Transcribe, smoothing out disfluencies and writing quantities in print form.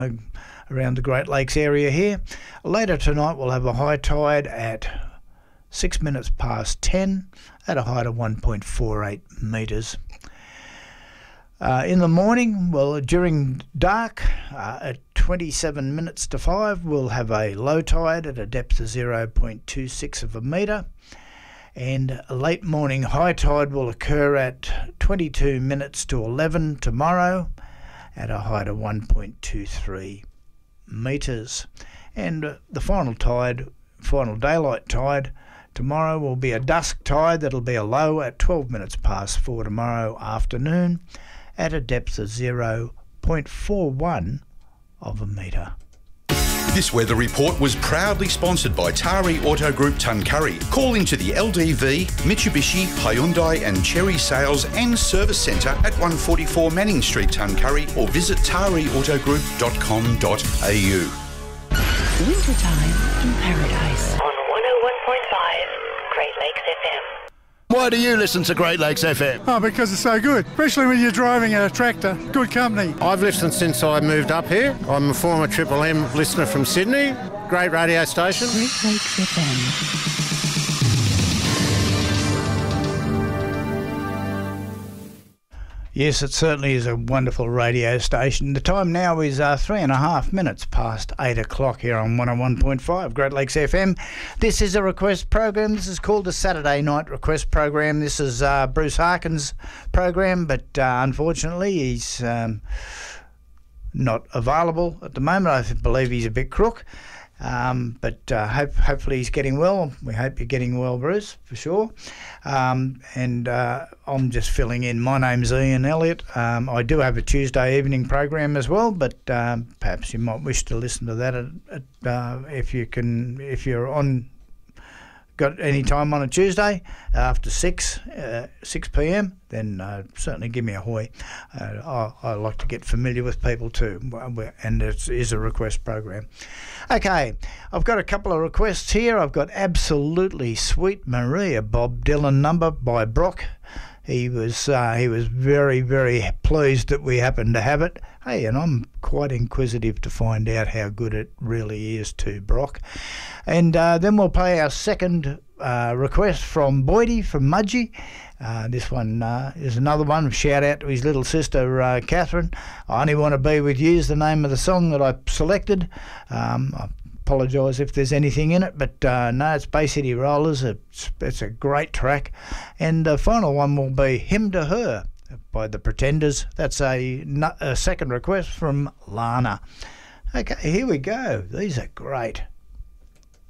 around the Great Lakes area here. Later tonight we'll have a high tide at 6 minutes past 10 at a height of 1.48 metres. In the morning, during dark, at 27 minutes to 5, we'll have a low tide at a depth of 0.26 of a metre. And a late morning high tide will occur at 22 minutes to 11 tomorrow at a height of 1.23 metres. And the final daylight tide tomorrow will be a dusk tide that'll be a low at 12 minutes past 4 tomorrow afternoon at a depth of 0.41 of a metre. This weather report was proudly sponsored by Tari Auto Group Tuncurry. Call into the LDV, Mitsubishi, Hyundai and Chery Sales and Service Centre at 144 Manning Street, Tuncurry, or visit tariautogroup.com.au. Wintertime in Paradise. On 101.5 Great Lakes FM. Why do you listen to Great Lakes FM? Oh, because it's so good, especially when you're driving a tractor. Good company. I've listened since I moved up here. I'm a former Triple M listener from Sydney. Great radio station. Great Lakes FM. Yes, it certainly is a wonderful radio station. The time now is 3.5 minutes past 8 o'clock here on 101.5 Great Lakes FM. This is a request program. This is called the Saturday Night Request Program. This is Bruce Harkin's program, but unfortunately he's not available at the moment. I believe he's a bit crook. But hopefully he's getting well. We hope you're getting well, Bruce, for sure. And I'm just filling in. My name's Ian Elliott. I do have a Tuesday evening program as well, but perhaps you might wish to listen to that if you're on. Got any time on a Tuesday after 6 p.m, then certainly give me a hoy. I like to get familiar with people too, and it is a request program. Okay, I've got a couple of requests here. I've got Absolutely Sweet Maria, Bob Dylan number by Brock. He was very, very pleased that we happened to have it. Hey, and I'm quite inquisitive to find out how good it really is too, Brock. And then we'll play our second request from Boydie from Mudgee. This one is another one. Shout out to his little sister, Catherine. I Only Want to Be With You is the name of the song that I selected. I apologise if there's anything in it, but no, it's Bay City Rollers. It's a great track. And the final one will be Hymn to Her by the Pretenders. That's a second request from Lana. Okay, here we go. These are great.